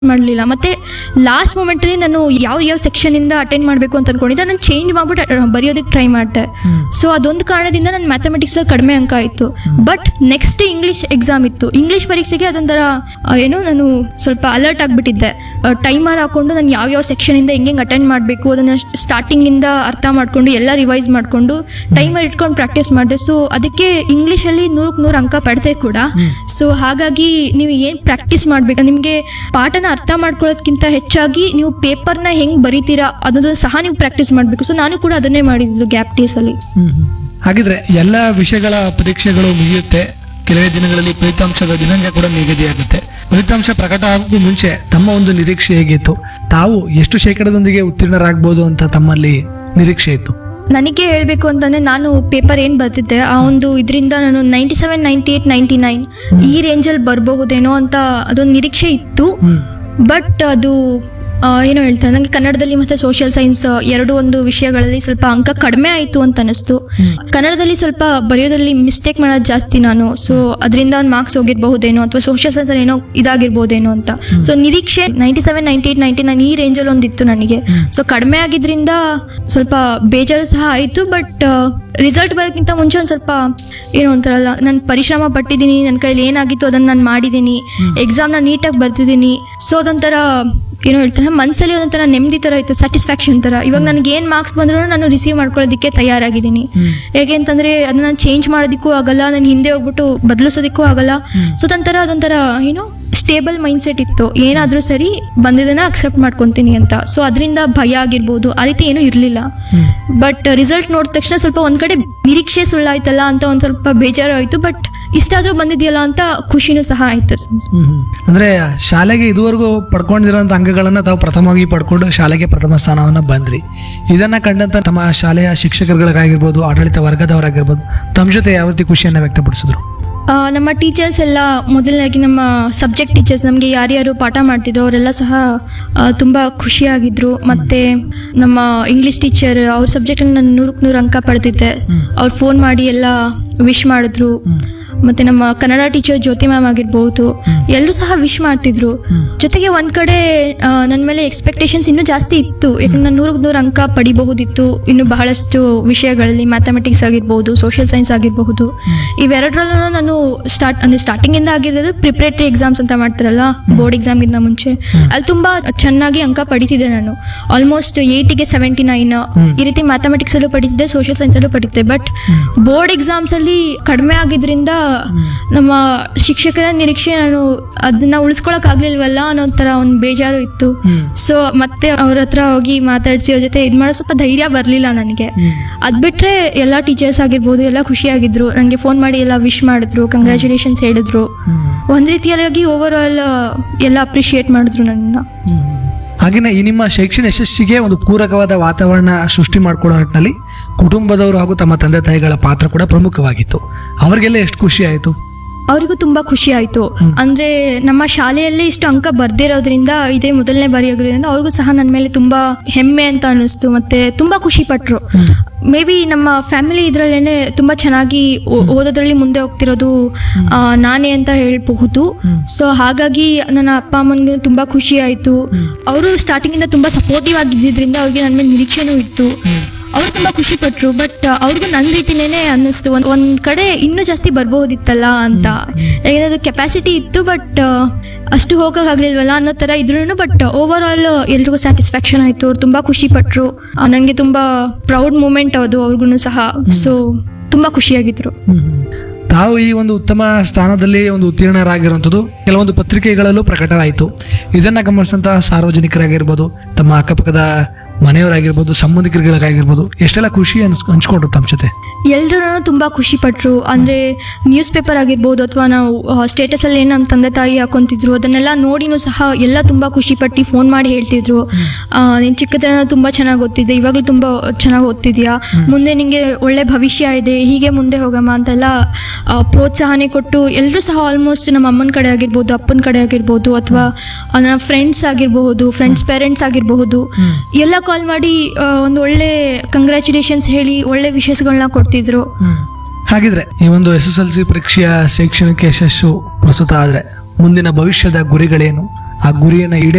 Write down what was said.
ಮಾಡಲಿಲ್ಲ. ಮತ್ತು ಲಾಸ್ಟ್ ಮೂಮೆಂಟಲ್ಲಿ ನಾನು ಯಾವ ಸೆಕ್ಷನಿಂದ ಅಟೆಂಡ್ ಮಾಡಬೇಕು ಅಂತ ಅಂದ್ಕೊಂಡಿದ್ದೆ, ನಾನು ಚೇಂಜ್ ಮಾಡಿಬಿಟ್ಟು ಬರೆಯೋದಕ್ಕೆ ಟ್ರೈ ಮಾಡಿದೆ. ಸೊ ಅದೊಂದು ಕಾರಣದಿಂದ ನನ್ನ ಮ್ಯಾಥಮೆಟಿಕ್ಸಲ್ಲಿ ಕಡಿಮೆ ಅಂಕ ಆಯಿತು. ಬಟ್ ನೆಕ್ಸ್ಟ್ ಇಂಗ್ಲೀಷ್ ಎಕ್ಸಾಮ್ ಇತ್ತು. ಇಂಗ್ಲೀಷ್ ಪರೀಕ್ಷೆಗೆ ಅದೊಂಥರ ನಾನು ಸ್ವಲ್ಪ ಅಲರ್ಟ್ ಆಗಿಬಿಟ್ಟಿದ್ದೆ. ಟೈಮರ್ ಹಾಕ್ಕೊಂಡು ನಾನು ಯಾವ ಸೆಕ್ಷನಿಂದ ಹೆಂಗೆ ಅಟೆಂಡ್ ಮಾಡಬೇಕು ಅದನ್ನು ಸ್ಟಾರ್ಟಿಂಗಿಂದ ಅರ್ಥ ಮಾಡಿಕೊಂಡು ಎಲ್ಲ ರಿವೈಸ್ ಮಾಡಿಕೊಂಡು ಟೈಮರ್ ಇಟ್ಕೊಂಡು ಪ್ರಾಕ್ಟೀಸ್ ಮಾಡಿದೆ. ಸೊ ಅದಕ್ಕೆ ಇಂಗ್ಲೀಷಲ್ಲಿ 100ಕ್ಕೆ 100 ಅಂಕ ಪಡೆದೆ ಕೂಡ. ಸೊ ಹಾಗಾಗಿ ನೀವು ಏನು ಪ್ರಾಕ್ಟೀಸ್ ಮಾಡಬೇಕು, ನಿಮಗೆ ಪಾಠನ ಅರ್ಥ ಮಾಡ್ಕೊಳ್ಳೋದಕ್ಕಿಂತ ಹೆಚ್ಚಾಗಿ ನೀವು ಪೇಪರ್ನ ಹೆಂಗೆ ಬರೀತೀರಾ ಅದನ್ನು ಸಹ ನೀವು ಪ್ರಾಕ್ಟೀಸ್ ಮಾಡಬೇಕು. ಸೊ ನಾನು ಕೂಡ ಅದನ್ನೇ ಮಾಡಿದ್ದು ಗ್ಯಾಪ್ ಡೇಸಲ್ಲಿ. ಹಾಗಿದ್ರೆ ಎಲ್ಲ ವಿಷಯಗಳ ಪರೀಕ್ಷೆಗಳು ಮುಗಿಯುತ್ತೆ, ಕೆಲವೇ ದಿನಗಳಲ್ಲಿ ಫಲಿತಾಂಶದ ದಿನಾಂಕ ಕೂಡ ನಿಗದಿಯಾಗುತ್ತೆ. ಫಲಿತಾಂಶ ಪ್ರಕಟ ಆಗೋಕ್ಕೂ ಮುಂಚೆ ತಮ್ಮ ಒಂದು ನಿರೀಕ್ಷೆ ಹೇಗಿತ್ತು? ತಾವು ಎಷ್ಟು ಶೇಕಡದೊಂದಿಗೆ ಉತ್ತೀರ್ಣರಾಗಬಹುದು ಅಂತ ತಮ್ಮಲ್ಲಿ ನಿರೀಕ್ಷೆ ಇತ್ತು? ನನಗೆ ಹೇಳಬೇಕು ಅಂತಂದರೆ, ನಾನು ಪೇಪರ್ ಏನು ಬರ್ತಿದ್ದೆ ಆ ಒಂದು ಇದರಿಂದ ನಾನು 97, 98, 99 ಈ ರೇಂಜಲ್ಲಿ ಬರಬಹುದೇನೋ ಅಂತ ಅದೊಂದು ನಿರೀಕ್ಷೆ ಇತ್ತು. ಬಟ್ ಅದು ಏನೋ ಹೇಳ್ತಾರೆ, ನನಗೆ ಕನ್ನಡದಲ್ಲಿ ಮತ್ತು ಸೋಷಿಯಲ್ ಸೈನ್ಸ್ ಎರಡು ಒಂದು ವಿಷಯಗಳಲ್ಲಿ ಸ್ವಲ್ಪ ಅಂಕ ಕಡಿಮೆ ಆಯಿತು ಅಂತ ಅನ್ನಿಸ್ತು. ಕನ್ನಡದಲ್ಲಿ ಸ್ವಲ್ಪ ಬರೆಯೋದ್ರಲ್ಲಿ ಮಿಸ್ಟೇಕ್ ಮಾಡೋದು ಜಾಸ್ತಿ ನಾನು. ಸೊ ಅದರಿಂದ ಒಂದು ಮಾರ್ಕ್ಸ್ ಹೋಗಿರಬಹುದೇನೋ, ಅಥವಾ ಸೋಷಿಯಲ್ ಸೈನ್ಸಲ್ಲಿ ಏನೋ ಇದಾಗಿರ್ಬೋದೇನೋ ಅಂತ. ಸೊ ನಿರೀಕ್ಷೆ 97, 98, 99 ಈ ರೇಂಜಲ್ಲಿ ಒಂದಿತ್ತು ನನಗೆ. ಸೊ ಕಡಿಮೆ ಆಗಿದ್ದರಿಂದ ಸ್ವಲ್ಪ ಬೇಜಾರು ಸಹ ಆಯಿತು. ಬಟ್ ರಿಸಲ್ಟ್ ಬರೋಕ್ಕಿಂತ ಮುಂಚೆ ಒಂದು ಸ್ವಲ್ಪ ಏನೋ ಒಂಥರಲ್ಲ, ನಾನು ಪರಿಶ್ರಮ ಪಟ್ಟಿದ್ದೀನಿ, ನನ್ನ ಕೈಲಿ ಏನಾಗಿತ್ತು ಅದನ್ನು ನಾನು ಮಾಡಿದ್ದೀನಿ, ಎಕ್ಸಾಮ್ನ ನೀಟಾಗಿ ಬರ್ತಿದ್ದೀನಿ. ಸೊ ಅದೊಂಥರ ಏನೋ ಹೇಳ್ತಾರೆ, ಮನಸ್ಸಲ್ಲಿ ಒಂಥರ ನೆಮ್ಮದಿ ಥರ ಇತ್ತು, ಸ್ಯಾಟಿಸ್ಫ್ಯಾಕ್ಷನ್ ಥರ. ಇವಾಗ ನನಗೆ ಏನು ಮಾರ್ಕ್ಸ್ ಬಂದರೂ ನಾನು ರಿಸೀವ್ ಮಾಡ್ಕೊಳ್ಳೋದಕ್ಕೆ ತಯಾರಾಗಿದ್ದೀನಿ. ಹೇಗೆ ಅಂತಂದರೆ ಅದನ್ನ ನಾನು ಚೇಂಜ್ ಮಾಡೋದಕ್ಕೂ ಆಗಲ್ಲ, ನಾನು ಹಿಂದೆ ಹೋಗ್ಬಿಟ್ಟು ಬದಲಿಸೋದಕ್ಕೂ ಆಗಲ್ಲ. ಸೊ ಅದೊಂಥರ ಏನೋ ಸ್ಟೇಬಲ್ ಮೈಂಡ್ಸೆಟ್ ಇತ್ತು, ಏನಾದರೂ ಸರಿ ಬಂದಿದ್ದನ್ನ ಅಕ್ಸೆಪ್ಟ್ ಮಾಡ್ಕೊತೀನಿ ಅಂತ. ಸೊ ಅದರಿಂದ ಭಯ ಆಗಿರ್ಬೋದು ಆ ರೀತಿ ಏನೂ ಇರಲಿಲ್ಲ. ಬಟ್ ರಿಸಲ್ಟ್ ನೋಡಿದ ತಕ್ಷಣ ಸ್ವಲ್ಪ ಒಂದು ಕಡೆ ನಿರೀಕ್ಷೆ ಸುಳ್ಳಾಯ್ತಲ್ಲ ಅಂತ ಒಂದು ಸ್ವಲ್ಪ ಬೇಜಾರು ಆಯಿತು. ಬಟ್ ಇಷ್ಟಾದರೂ ಬಂದಿದೆಯಲ್ಲ ಅಂತ ಖುಷಿನೂ ಸಹ ಆಯಿತು. ಅಂದರೆ ಶಾಲೆಗೆ ಇದುವರೆಗೂ ಪಡ್ಕೊಂಡಿರೋಂಥ ಅಂಕಗಳನ್ನು ತಾವು ಪ್ರಥಮವಾಗಿ ಪಡ್ಕೊಂಡು ಶಾಲೆಗೆ ಪ್ರಥಮ ಸ್ಥಾನವನ್ನು ಬಂದ್ರಿ. ಇದನ್ನು ಕಂಡಂಥ ತಮ್ಮ ಶಾಲೆಯ ಶಿಕ್ಷಕರುಗಳಿಗಾಗಿರ್ಬೋದು, ಆಡಳಿತ ವರ್ಗದವರಾಗಿರ್ಬೋದು, ತಮ್ಮ ಜೊತೆ ಯಾವ ರೀತಿ ಖುಷಿಯನ್ನು ವ್ಯಕ್ತಪಡಿಸಿದ್ರು? ನಮ್ಮ ಟೀಚರ್ಸ್ ಎಲ್ಲ, ಮೊದಲನೇದಾಗಿ ನಮ್ಮ ಸಬ್ಜೆಕ್ಟ್ ಟೀಚರ್ಸ್, ನಮಗೆ ಯಾರ್ಯಾರು ಪಾಠ ಮಾಡ್ತಿದ್ರು ಅವರೆಲ್ಲ ಸಹ ತುಂಬ ಖುಷಿಯಾಗಿದ್ದರು. ಮತ್ತು ನಮ್ಮ ಇಂಗ್ಲೀಷ್ ಟೀಚರ್, ಅವ್ರ ಸಬ್ಜೆಕ್ಟಲ್ಲಿ ನಾನು 100ಕ್ಕೆ 100 ಅಂಕ ಪಡೆದಿದ್ದೆ. ಅವ್ರು ಫೋನ್ ಮಾಡಿ ಎಲ್ಲ ವಿಶ್ ಮಾಡಿದ್ರು. ಮತ್ತು ನಮ್ಮ ಕನ್ನಡ ಟೀಚರ್ ಜ್ಯೋತಿ ಮ್ಯಾಮ್ ಆಗಿರ್ಬೋದು, ಎಲ್ಲರೂ ಸಹ ವಿಶ್ ಮಾಡ್ತಿದ್ರು. ಜೊತೆಗೆ ಒಂದು ಕಡೆ ನನ್ನ ಮೇಲೆ ಎಕ್ಸ್ಪೆಕ್ಟೇಷನ್ಸ್ ಇನ್ನೂ ಜಾಸ್ತಿ ಇತ್ತು. ಯಾಕಂದ್ರೆ ನಾನು 100ಕ್ಕೆ 100 ಅಂಕ ಪಡಿಬಹುದಿತ್ತು ಇನ್ನು ಬಹಳಷ್ಟು ವಿಷಯಗಳಲ್ಲಿ, ಮ್ಯಾಥಮೆಟಿಕ್ಸ್ ಆಗಿರ್ಬೋದು, ಸೋಷಿಯಲ್ ಸೈನ್ಸ್ ಆಗಿರಬಹುದು. ಇವೆರಡರಲ್ಲೂ ನಾನು ಸ್ಟಾರ್ಟಿಂಗಿಂದ ಆಗಿರೋದು ಪ್ರಿಪ್ರೇಟರಿ ಎಕ್ಸಾಮ್ಸ್ ಅಂತ ಮಾಡ್ತಾರಲ್ಲ, ಬೋರ್ಡ್ ಎಕ್ಸಾಮ್ಗಿಂತ ಮುಂಚೆ, ಅಲ್ಲಿ ತುಂಬ ಚೆನ್ನಾಗಿ ಅಂಕ ಪಡಿತಿದ್ದೆ ನಾನು. ಆಲ್ಮೋಸ್ಟ್ 80ಗೆ 79 ಈ ರೀತಿ ಮ್ಯಾಥಮೆಟಿಕ್ಸಲ್ಲೂ ಪಡಿತಿದ್ದೆ, ಸೋಷಿಯಲ್ ಸೈನ್ಸಲ್ಲೂ ಪಡಿತಿದ್ದೆ. ಬಟ್ ಬೋರ್ಡ್ ಎಕ್ಸಾಮ್ಸಲ್ಲಿ ಕಡಿಮೆ ಆಗಿದ್ದರಿಂದ ನಮ್ಮ ಶಿಕ್ಷಕರ ನಿರೀಕ್ಷೆ ನಾನು ಅದನ್ನ ಉಳಿಸ್ಕೊಳಕ್ಕಾಗ್ಲಿಲ್ವಲ್ಲ ಅನ್ನೋ ಥರ ಒಂದು ಬೇಜಾರು ಇತ್ತು. ಸೊ ಮತ್ತೆ ಅವ್ರ ಹತ್ರ ಹೋಗಿ ಮಾತಾಡಿಸಿ ಅವ್ರ ಜೊತೆ ಇದು ಮಾಡೋ ಸ್ವಲ್ಪ ಧೈರ್ಯ ಬರಲಿಲ್ಲ ನನಗೆ. ಅದು ಬಿಟ್ಟರೆ ಎಲ್ಲ ಟೀಚರ್ಸ್ ಆಗಿರ್ಬೋದು ಎಲ್ಲ ಖುಷಿಯಾಗಿದ್ರು, ನನಗೆ ಫೋನ್ ಮಾಡಿ ಎಲ್ಲ ವಿಶ್ ಮಾಡಿದ್ರು, ಕಂಗ್ರ್ಯಾಚುಲೇಷನ್ಸ್ ಹೇಳಿದ್ರು. ಒಂದು ರೀತಿಯಾಗಿ ಓವರ್ ಆಲ್ ಎಲ್ಲ ಅಪ್ರಿಷಿಯೇಟ್ ಮಾಡಿದ್ರು ನನ್ನ. ಹಾಗೆಯೇ ಈ ನಿಮ್ಮ ಶೈಕ್ಷಣಿಕ ಯಶಸ್ಸಿಗೆ ಒಂದು ಪೂರಕವಾದ ವಾತಾವರಣ ಸೃಷ್ಟಿ ಮಾಡ್ಕೊಳ್ಳೋ ನಿಟ್ಟಿನಲ್ಲಿ ಕುಟುಂಬದವರು ಹಾಗೂ ತಮ್ಮ ತಂದೆ ತಾಯಿಗಳ ಪಾತ್ರ ಕೂಡ ಪ್ರಮುಖವಾಗಿತ್ತು. ಅವರಿಗೆಲ್ಲ ಎಷ್ಟು ಖುಷಿ ಆಯಿತು? ಅವರಿಗೂ ತುಂಬ ಖುಷಿ ಆಯಿತು. ಅಂದರೆ ನಮ್ಮ ಶಾಲೆಯಲ್ಲಿ ಇಷ್ಟು ಅಂಕ ಬರ್ದಿರೋದ್ರಿಂದ, ಇದೇ ಮೊದಲನೇ ಬಾರಿ ಆಗಿರೋದ್ರಿಂದ ಅವ್ರಿಗೂ ಸಹ ನನ್ನ ಮೇಲೆ ತುಂಬ ಹೆಮ್ಮೆ ಅಂತ ಅನ್ನಿಸ್ತು. ಮತ್ತು ತುಂಬ ಖುಷಿ ಪಟ್ಟರು. ಮೇ ಬಿ ನಮ್ಮ ಫ್ಯಾಮಿಲಿ ಇದರಲ್ಲೇ ತುಂಬ ಚೆನ್ನಾಗಿ ಓದೋದ್ರಲ್ಲಿ ಮುಂದೆ ಹೋಗ್ತಿರೋದು ನಾನೇ ಅಂತ ಹೇಳಬಹುದು. ಸೊ ಹಾಗಾಗಿ ನನ್ನ ಅಪ್ಪ ಅಮ್ಮನಿಗೆ ತುಂಬ ಖುಷಿ ಆಯಿತು. ಅವರು ಸ್ಟಾರ್ಟಿಂಗಿಂದ ತುಂಬ ಸಪೋರ್ಟಿವ್ ಆಗಿದ್ದರಿಂದ ಅವ್ರಿಗೆ ನನ್ನ ಮೇಲೆ ನಿರೀಕ್ಷೆನೂ ಇತ್ತು. ಅವರು ತುಂಬ ಖುಷಿ ಪಟ್ಟರು. ಬಟ್ ಅವ್ರಿಗೂ ನನ್ನ ರೀತಿನೇ ಅನ್ನಿಸ್ತು, ಒಂದು ಕಡೆ ಇನ್ನೂ ಜಾಸ್ತಿ ಬರ್ಬೋದಿತ್ತಲ್ಲ ಅಂತ. ಯಾಕೆಂದರೆ ಅದು ಕೆಪಾಸಿಟಿ ಇತ್ತು, ಬಟ್ ಅಷ್ಟು ಹೋಗೋಕ್ಕಾಗಲಿಲ್ವಲ್ಲ ಅನ್ನೋ ಥರ ಇದ್ರೂ. ಬಟ್ ಓವರ್ ಆಲ್ ಎಲ್ರಿಗೂ ಸ್ಯಾಟಿಸ್ಫ್ಯಾಕ್ಷನ್ ಆಯಿತು. ಅವ್ರು ತುಂಬ ಖುಷಿ ಪಟ್ಟರು. ನನಗೆ ತುಂಬ ಪ್ರೌಡ್ ಮೂಮೆಂಟ್ ಅದು ಅವ್ರಿಗೂ ಸಹ. ಸೊ ತುಂಬ ಖುಷಿಯಾಗಿದ್ರು. ತಾವು ಈ ಒಂದು ಉತ್ತಮ ಸ್ಥಾನದಲ್ಲಿ ಒಂದು ಉತ್ತೀರ್ಣರಾಗಿರುವಂಥದ್ದು ಕೆಲವೊಂದು ಪತ್ರಿಕೆಗಳಲ್ಲೂ ಪ್ರಕಟವಾಯಿತು. ಇದನ್ನು ಗಮನಿಸಿದಂತಹ ಸಾರ್ವಜನಿಕರಾಗಿರ್ಬೋದು, ತಮ್ಮ ಅಕ್ಕಪಕ್ಕದ ಮನೆಯವರಾಗಿರ್ಬೋದು, ಸಂಬಂಧಿಕರಿಗಾಗಿರ್ಬೋದು, ಎಷ್ಟೆಲ್ಲ ಖುಷಿ ಹಂಚ್ಕೊಂಡ್ರು ತಮ್ಮ ಜೊತೆ? ಎಲ್ಲರೂ ತುಂಬ ಖುಷಿ ಪಟ್ಟರು. ಅಂದರೆ ನ್ಯೂಸ್ ಪೇಪರ್ ಆಗಿರ್ಬೋದು, ಅಥವಾ ನಾವು ಸ್ಟೇಟಸಲ್ಲಿ ಏನು ನಮ್ಮ ತಂದೆ ತಾಯಿ ಹಾಕೊತಿದ್ರು ಅದನ್ನೆಲ್ಲ ನೋಡಿನೂ ಸಹ ಎಲ್ಲ ತುಂಬ ಖುಷಿಪಟ್ಟು ಫೋನ್ ಮಾಡಿ ಹೇಳ್ತಿದ್ರು, ನೀನು ಚಿಕ್ಕದ್ರ ತುಂಬ ಚೆನ್ನಾಗಿ ಓದ್ತಿದ್ದೆ, ಇವಾಗಲೂ ತುಂಬ ಚೆನ್ನಾಗಿ ಓದ್ತಿದ್ಯಾ, ಮುಂದೆ ನಿನಗೆ ಒಳ್ಳೆ ಭವಿಷ್ಯ ಇದೆ, ಹೀಗೆ ಮುಂದೆ ಹೋಗಮ್ಮ ಅಂತೆಲ್ಲ ಪ್ರೋತ್ಸಾಹನೆ ಕೊಟ್ಟು ಎಲ್ಲರೂ ಸಹ ಆಲ್ಮೋಸ್ಟ್ ನಮ್ಮ ಅಮ್ಮನ ಕಡೆ ಆಗಿರ್ಬೋದು, ಅಪ್ಪನ ಕಡೆ ಆಗಿರ್ಬೋದು, ಅಥವಾ ನನ್ನ ಫ್ರೆಂಡ್ಸ್ ಆಗಿರಬಹುದು, ಫ್ರೆಂಡ್ಸ್ ಪೇರೆಂಟ್ಸ್ ಆಗಿರಬಹುದು, ಎಲ್ಲ ಕಾಲ್ ಮಾಡಿ ಒಂದು ಒಳ್ಳೆ ಕಂಗ್ರ್ಯಾಚುಲೇಷನ್ಸ್ ಹೇಳಿ ಒಳ್ಳೆ ವಿಷಯಗಳನ್ನ ಕೊಡ್ತಿದ್ರು. ಹಾಗಿದ್ರೆ ಈ ಒಂದು SSLC ಪರೀಕ್ಷೆಯ ಶೈಕ್ಷಣಿಕ ಯಶಸ್ಸು ಪ್ರಸ್ತುತ ಆದರೆ ಮುಂದಿನ ಭವಿಷ್ಯದ ಗುರಿಗಳೇನು? ಆ ಗುರಿಯನ್ನು